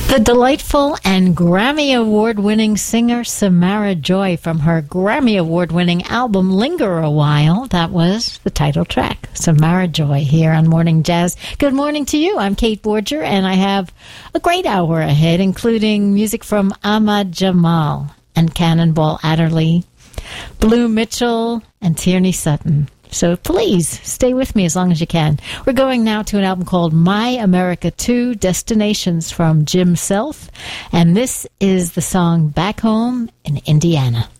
The delightful and Grammy Award-winning singer Samara Joy from her Grammy Award-winning album Linger a While. That was the title track, Samara Joy, here on Morning Jazz. Good morning to you. I'm Kate Borger, and I have a great hour ahead, including music from Ahmad Jamal and Cannonball Adderley, Blue Mitchell, and Tierney Sutton. So please stay with me as long as you can. We're going now to an album called My America 2 Destinations from Jim Self. And this is the song Back Home in Indiana.